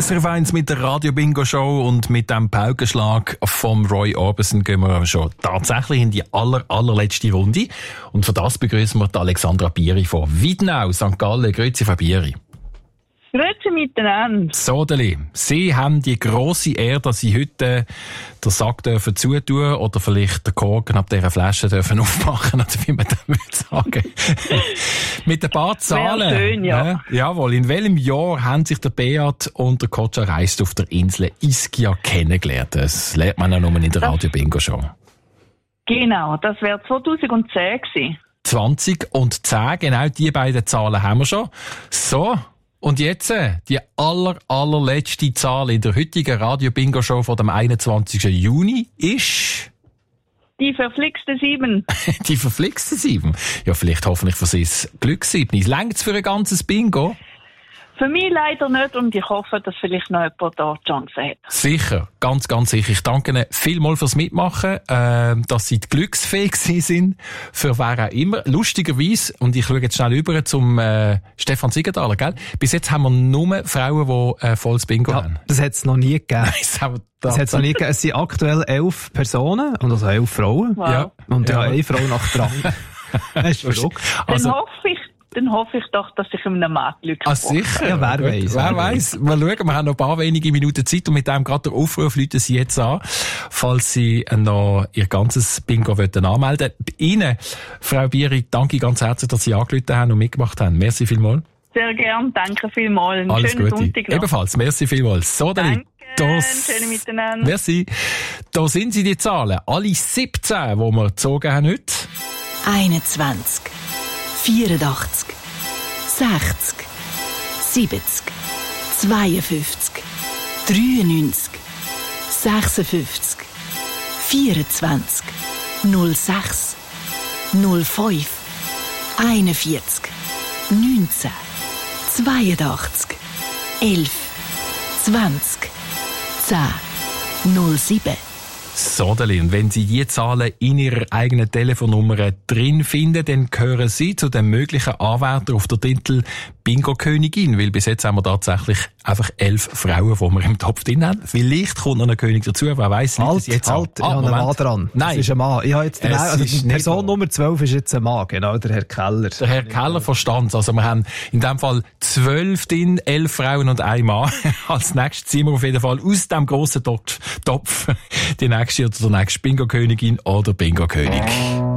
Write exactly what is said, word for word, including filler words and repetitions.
S R F eins mit der Radio-Bingo-Show und mit dem Paukenschlag vom Roy Orbison gehen wir schon tatsächlich in die aller, allerletzte Runde. Und für das begrüßen wir die Alexandra Bieri von Wiedenau, Sankt Gallen. Grüezi, Frau Bieri. Grüezi miteinander. Sodeli, Sie haben die grosse Ehre, dass Sie heute den Sack dürfen zutun oder vielleicht den Korken ab dieser Flasche dürfen aufmachen, oder wie man das würde sagen. Mit ein paar Zahlen. Sehr schön, ja. Äh, jawohl. In welchem Jahr haben sich der Beat und der Kotscha Reist auf der Insel Ischia kennengelernt? Das lernt man ja nur in der Radio-Bingo-Show. Genau, das wäre zweitausendzehn gewesen. zwanzig und zehn, genau die beiden Zahlen haben wir schon. So. Und jetzt, äh, die aller, allerletzte Zahl in der heutigen Radio-Bingo-Show von dem einundzwanzigsten Juni ist... Die verflixte sieben. Die verflixte sieben? Ja, vielleicht hoffentlich für Sie das Glück sieben. Längt's für ein ganzes Bingo? Für mich leider nicht und ich hoffe, dass vielleicht noch jemand da die Chance hat. Sicher, ganz, ganz sicher. Ich danke Ihnen vielmals fürs Mitmachen, äh, dass Sie glücksfähig sind, für wer auch immer. Lustigerweise, und ich schaue jetzt schnell über zum äh, Stefan Siegenthaler, gell? Bis jetzt haben wir nur Frauen, die äh, volles Bingo ja, haben. Das hat es noch nie gegeben. Nein, das haben wir Das hat es noch nie gegeben. Es sind aktuell elf Personen, und also elf Frauen. Wow. Ja. Und ja, Ja. eine Frau nach dran. Das ist verrückt. Also, Dann hoffe ich, dann hoffe ich doch, dass ich einem Mann Glück Ah, habe. sicher. Ja, wer Gut. weiss. Wer weiss. Mal schauen, wir haben noch ein paar wenige Minuten Zeit und mit dem gerade der Aufruf läuten Sie jetzt an, falls Sie noch Ihr ganzes Bingo wollen anmelden. Ihnen, Frau Bieri, danke ganz herzlich, dass Sie angerufen haben und mitgemacht haben. Merci vielmals. Sehr gern, danke vielmals. Einen Alles schönen Gute. Sonntag noch. Ebenfalls, merci vielmals. So, dann. Danke, schöne miteinander. Merci. Da sind sie, die Zahlen. Alle siebzehn, die wir gezogen haben heute. einundzwanzig, vierundachtzig, sechzig, siebzig, zweiundfünfzig, dreiundneunzig, sechsundfünfzig, vierundzwanzig, null sechs, null fünf, einundvierzig, neunzehn, zweiundachtzig, elf, zwanzig, zehn, null sieben. So, Dalin, wenn Sie die Zahlen in Ihrer eigenen Telefonnummer drin finden, dann gehören Sie zu den möglichen Anwärtern auf den Titel Bingo-Königin, weil bis jetzt haben wir tatsächlich einfach elf Frauen, die wir im Topf drin haben. Vielleicht kommt noch eine Königin dazu, wer weiss, Halt, das jetzt halt, an. ich habe einen Mann dran. Nein. Das ist ein Mann. Ich habe jetzt den Es also ist die nicht Person wahr. Nummer zwölf ist jetzt ein Mann, genau, der Herr Keller. Der Herr Keller verstand. Also wir haben in dem Fall zwölf drin, elf Frauen und ein Mann. Als nächstes ziehen wir auf jeden Fall aus dem grossen Topf die nächste oder der nächste Bingo-Königin oder Bingo-König.